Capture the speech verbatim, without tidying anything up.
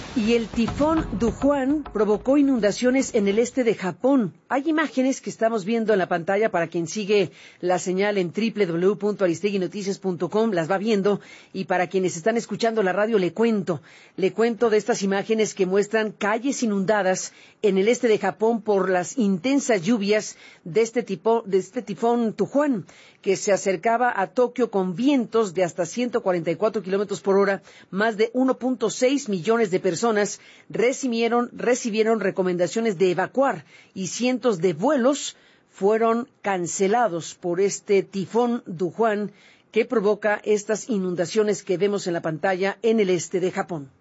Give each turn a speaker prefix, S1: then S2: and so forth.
S1: Y el tifón Dujuan provocó inundaciones en el este de Japón. Hay imágenes que estamos viendo en la pantalla para quien sigue la señal en doble u doble u doble u punto aristegui noticias punto com, las va viendo, y para quienes están escuchando la radio le cuento, le cuento de estas imágenes que muestran calles inundadas en el este de Japón por las intensas lluvias de este tipo, de este tifón Dujuan, que se acercaba a Tokio con vientos de hasta ciento cuarenta y cuatro kilómetros por hora. Más de uno punto seis millones de personas recibieron, recibieron recomendaciones de evacuar y cientos de vuelos fueron cancelados por este tifón Dujuan que provoca estas inundaciones que vemos en la pantalla en el este de Japón.